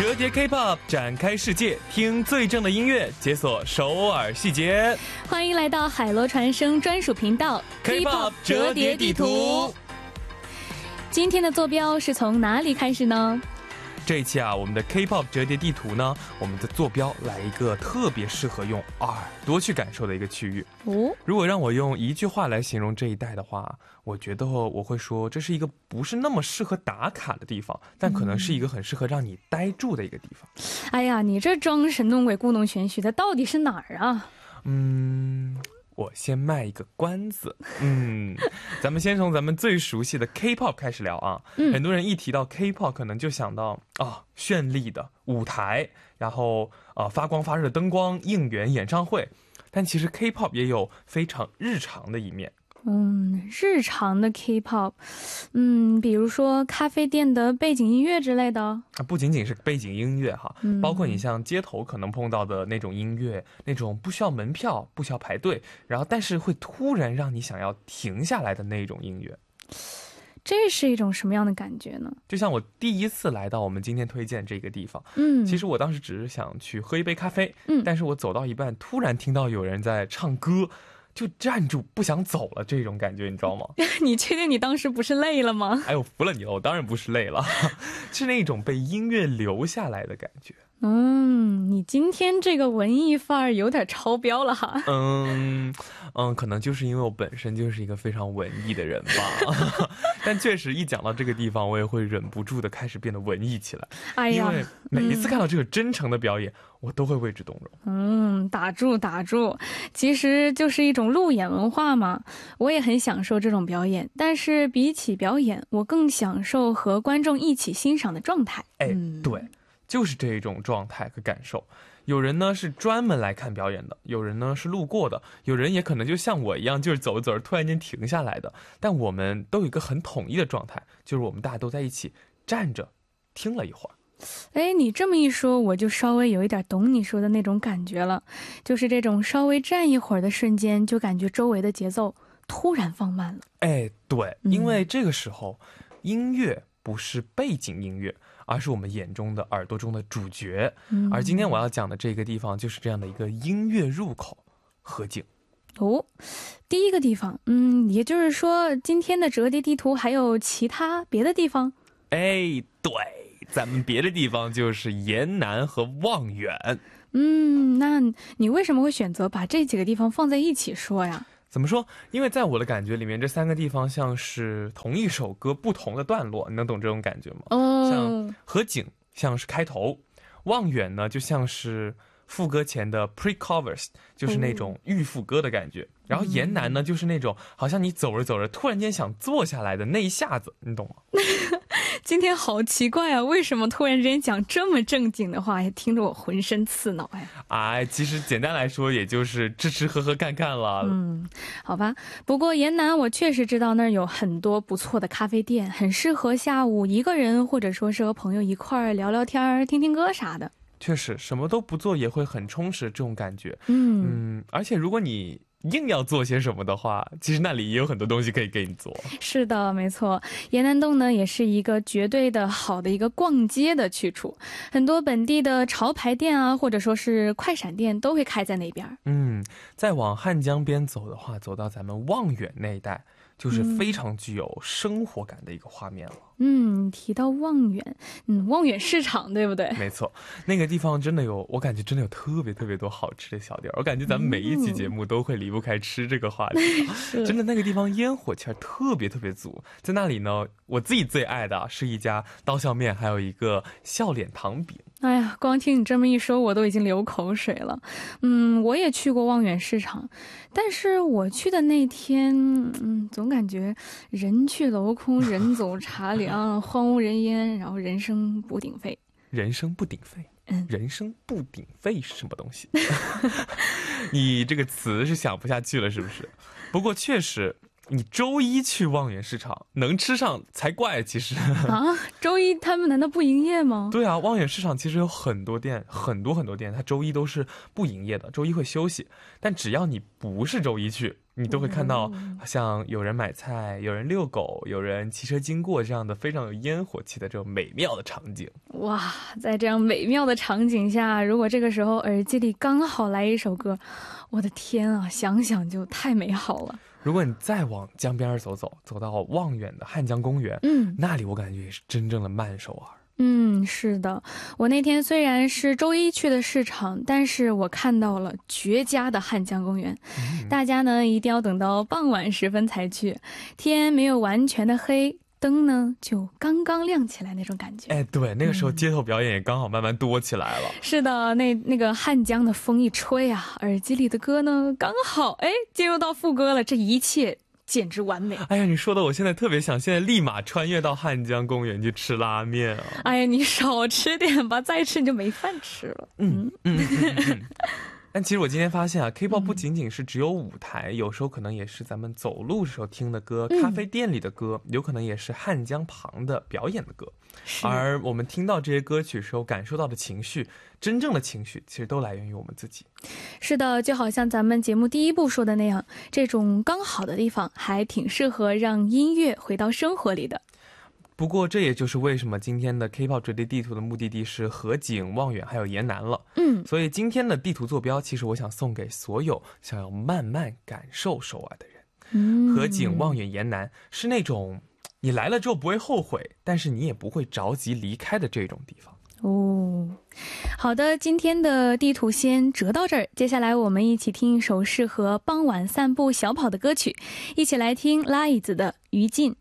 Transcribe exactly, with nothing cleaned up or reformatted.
折叠 K-pop 展开世界，听最正的音乐，解锁首尔细节。 欢迎来到海螺传声专属频道 K-pop 折叠地图。 今天的坐标是从哪里开始呢？ 这一期啊，我们的 K-pop 折叠地图呢，我们的坐标来一个特别适合用耳朵去感受的一个区域。 哦， 如果让我用一句话来形容这一带的话，我觉得我会说这是一个不是那么适合打卡的地方，但可能是一个很适合让你呆住的一个地方。 哎呀，你这装神弄鬼故弄玄虚的，到底是哪儿啊？ 嗯，我先卖一个关子。嗯，咱们先从咱们最熟悉的 K-pop 开始聊啊。嗯，很多人一提到 K-pop 可能就想到啊绚丽的舞台，然后啊发光发热的灯光，应援演唱会。但其实 K-pop 也有非常日常的一面。 嗯，日常的 K-pop， 嗯，比如说咖啡店的背景音乐之类的。 啊，不仅仅是背景音乐哈， 嗯， 包括你像街头可能碰到的那种音乐，那种不需要门票、不需要排队，然后但是会突然让你想要停下来的那种音乐。 这是一种什么样的感觉呢？ 就像我第一次来到我们今天推荐这个地方， 嗯， 其实我当时只是想去喝一杯咖啡， 嗯， 但是我走到一半，突然听到有人在唱歌，就站住不想走了，这种感觉你知道吗？ 你确定你当时不是累了吗？ 哎，我服了你了，我当然不是累了，是那种被音乐留下来的感觉。 嗯，你今天这个文艺范儿有点超标了哈。 嗯嗯，可能就是因为我本身就是一个非常文艺的人吧。但确实一讲到这个地方，我也会忍不住的开始变得文艺起来。 哎呀， 因为每一次看到这个真诚的表演，嗯，我都会为之动容。 嗯，打住打住，其实就是一种路演文化嘛。我也很享受这种表演，但是比起表演，我更享受和观众一起欣赏的状态。 哎， 嗯， 对，就是这种状态和感受。有人呢是专门来看表演的，有人呢是路过的，有人也可能就像我一样，就是走着走着突然间停下来的。但我们都有一个很统一的状态，就是我们大家都在一起站着听了一会儿。 哎，你这么一说，我就稍微有一点懂你说的那种感觉了，就是这种稍微站一会儿的瞬间，就感觉周围的节奏突然放慢了。 哎，对，因为这个时候，嗯，音乐不是背景音乐，而是我们眼中的耳朵中的主角。嗯，而今天我要讲的这个地方就是这样的一个音乐入口——河景。 哦，第一个地方，嗯，也就是说，今天的折叠地图还有其他别的地方？ 哎，对，咱们别的地方就是延南和望远。 嗯，那你为什么会选择把这几个地方放在一起说呀？ 怎么说？因为在我的感觉里面，这三个地方像是同一首歌不同的段落，你能懂这种感觉吗？ 哦， 像河景像是开头，望远呢就像是副歌前的 pre-chorus， 就是那种预副歌的感觉。嗯，然后延南呢就是那种好像你走着走着突然间想坐下来的那一下子，你懂吗？ 今天好奇怪啊，为什么突然之间讲这么正经的话，也听着我浑身刺挠哎。 哎，其实简单来说也就是吃吃喝喝干干了。 嗯，好吧。不过延南我确实知道那儿有很多不错的咖啡店，很适合下午一个人或者说是和朋友一块儿聊聊天听听歌啥的。 确实什么都不做也会很充实，这种感觉。 嗯嗯，而且如果你硬要做些什么的话，其实那里也有很多东西可以给你做。 是的，没错。延南洞呢也是一个绝对的好的一个逛街的去处，很多本地的潮牌店啊，或者说是快闪店都会开在那边。 嗯，再往汉江边走的话，走到咱们望远那一带，就是非常具有生活感的一个画面了。 嗯，提到望远，嗯，望远市场对不对？ 没错，那个地方真的有，我感觉真的有特别特别多好吃的小店。我感觉咱们每一期节目都会离不开吃这个话题。嗯，真的那个地方烟火气儿特别特别足。在那里呢，我自己最爱的是一家刀削面，还有一个笑脸糖饼。 哎呀，光听你这么一说，我都已经流口水了。嗯，我也去过望远市场，但是我去的那天，嗯，总感觉人去楼空，人走茶凉，荒无人烟，然后人声不鼎沸。 人声不鼎沸， 嗯， 人声不鼎沸是什么东西？你这个词是想不下去了是不是？不过确实， 你周一去望远市场能吃上才怪，其实啊，周一他们难道不营业吗？ 对啊，望远市场其实有很多店，很多很多店，它周一都是不营业的，周一会休息。但只要你不是周一去，你都会看到像有人买菜，有人遛狗，有人骑车经过这样的非常有烟火气的这种美妙的场景。 哇，在这样美妙的场景下，如果这个时候耳机里刚好来一首歌，我的天啊，想想就太美好了。 如果你再往江边走走，走到望远的汉江公园，嗯，那里我感觉也是真正的慢首尔。 嗯，是的，我那天虽然是周一去的市场，但是我看到了绝佳的汉江公园。嗯、大家呢一定要等到傍晚时分才去，天没有完全的黑，灯呢就刚刚亮起来那种感觉。 哎，对，那个时候街头表演也刚好慢慢多起来了。 嗯、是的，那那个汉江的风一吹啊，耳机里的歌呢刚好哎进入到副歌了，这一切简直完美。 哎呀，你说的我现在特别想现在立马穿越到汉江公园去吃拉面啊！ 哎呀，你少吃点吧，再吃你就没饭吃了。 嗯嗯嗯嗯。嗯但其实我今天发现啊 ，K-pop 不仅仅是只有舞台，嗯、有时候可能也是咱们走路时候听的歌，嗯、咖啡店里的歌，有可能也是汉江旁的表演的歌。而我们听到这些歌曲时候感受到的情绪，真正的情绪其实都来源于我们自己。 是的，就好像咱们节目第一部说的那样，这种刚好的地方还挺适合让音乐回到生活里的。 不过这也就是为什么今天的 K-pop 折叠地图的目的地是河景、望远还有延南了。嗯，所以今天的地图坐标其实我想送给所有想要慢慢感受首尔的人。嗯，河景、望远、延南是那种你来了之后不会后悔，但是你也不会着急离开的这种地方。 哦，好的，今天的地图先折到这儿，接下来我们一起听一首适合傍晚散步小跑的歌曲，一起来听拉椅子的于静。